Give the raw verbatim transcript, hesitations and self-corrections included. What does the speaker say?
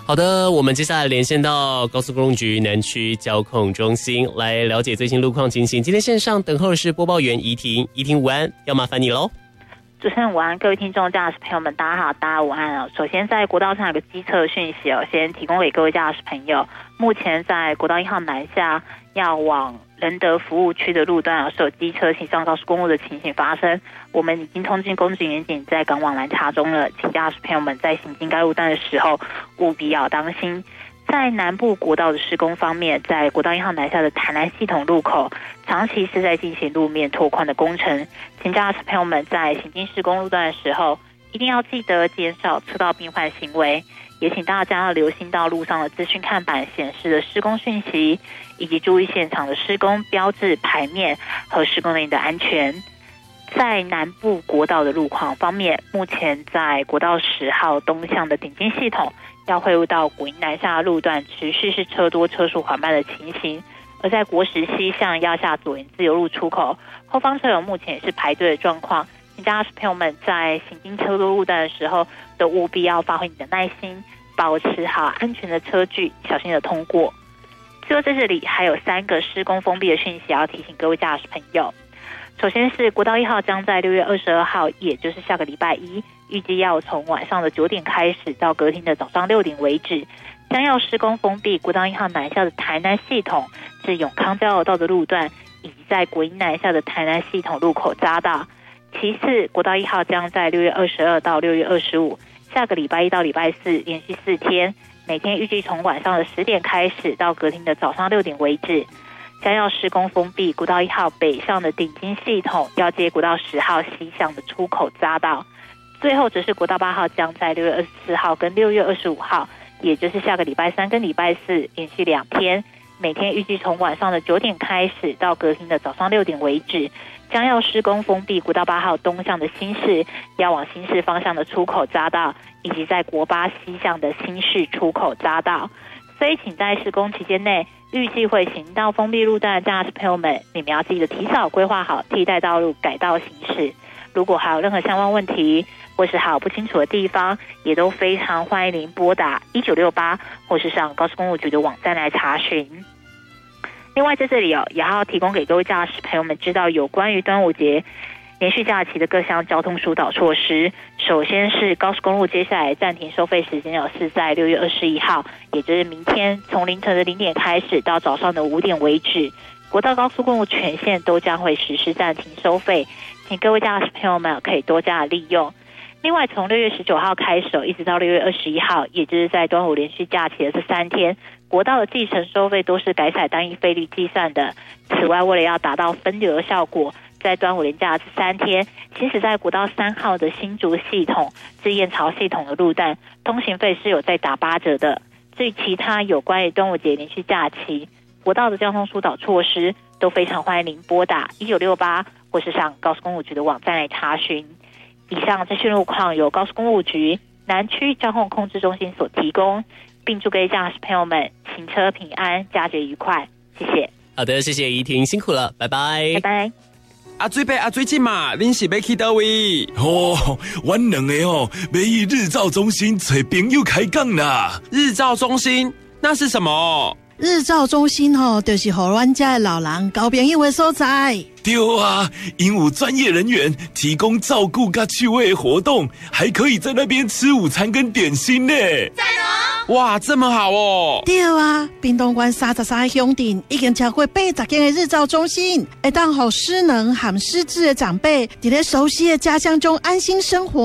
好的，我们接下来连线到高速公路局南区交控中心来了解最新路况情形。今天线上等候的是播报员怡婷，怡婷午安，要麻烦你喽。 主持人午安，各位听众驾驶朋友们，大家好，大家午安哦。首先在国道上有个机测讯息哦，先提供给各位驾驶朋友。目前在国道一号南下要往仁德服务区的路段是有机车行上高速公路的情形发生，我们已经通知公职员警在赶往拦查中了，请驾驶朋友们在行经该路段的时候务必要当心。在南部国道的施工方面，在国道一号南下的台南系统路口长期是在进行路面拓宽的工程，请驾驶朋友们在行经施工路段的时候一定要记得减少车道并换行为，也请大家要留心到路上的资讯看板显示的施工讯息，以及注意现场的施工标志牌面和施工人员的安全。在南部国道的路况方面，目前在国道十号东向的顶尖系统要汇入到国营南下的路段持续是车多车速缓慢的情形，而在国十西向要下左营自由路出口，后方车友目前也是排队的状况，请驾驶朋友们在行经车多路段的时候都务必要发挥你的耐心，保持好安全的车距，小心的通过。最后在这里还有三个施工封闭的讯息要提醒各位驾驶朋友。首先是国道一号将在六月二十二号，也就是下个礼拜一，预计要从晚上的九点开始到隔天的早上六点为止，将要施工封闭国道一号南下的台南系统至永康交流道的路段，以及在国营南下的台南系统路口匝道。其次，国道一号将在六月二十二到六月二十五，下个礼拜一到礼拜四连续四天，每天预计从晚上的十点开始到隔天的早上六点为止，将要施工封闭国道一号北上的顶尖系统要接国道十号西向的出口匝道。最后则是国道八号将在六月二十四号跟六月二十五号，也就是下个礼拜三跟礼拜四连续两天，每天预计从晚上的九点开始到隔天的早上六点为止，将要施工封闭国道八号东向的新市要往新市方向的出口匝道，以及在国八西向的新市出口匝道。所以请在施工期间内预计会行到封闭路段的驾驶朋友们，你们要记得提早规划好替代道路改道行驶。如果还有任何相关问题或是还有不清楚的地方，也都非常欢迎您拨打一九六八或是上高速公路局的网站来查询。另外在这里哦，也要提供给各位驾驶朋友们知道有关于端午节连续假期的各项交通疏导措施。首先是高速公路接下来暂停收费时间有是在六月二十一号，也就是明天从凌晨的零点开始到早上的五点为止，国道高速公路全线都将会实施暂停收费，请各位驾驶朋友们可以多加利用。另外从六月十九号开始一直到六月二十一号，也就是在端午连续假期的这三天，国道的计程收费都是改采单一费率计算的。此外，为了要达到分流的效果，在端午连假这三天，行驶在国道三号的新竹系统至燕巢系统的路段，通行费是有在打八折的。至于其他有关于端午节连续假期国道的交通疏导措施，都非常欢迎您拨打一九六八或是上高速公路局的网站来查询。以上资讯路况由高速公路局南区交通控制中心所提供，并祝各位驾驶朋友们行车平安，假节愉快，谢谢。 好的，谢谢怡婷，辛苦了，拜拜， 拜拜。 阿水伯阿水姐嘛，恁是要去倒位？ 哦，阮两个哦，要去日照中心找朋友开讲啦。 日照中心那是什么？ 日照中心吼、哦，就是给阮家的老人交朋友的所在。 对啊，因有专业人员提供照顾甲趣味的活动，还可以在那边吃午餐跟点心呢。 赞哦！ 哇，这么好哦！ 对啊，屏东县三十三个乡镇已经超过八十间的日照中心，会当让失能和失智的长辈在熟悉的家乡中安心生活。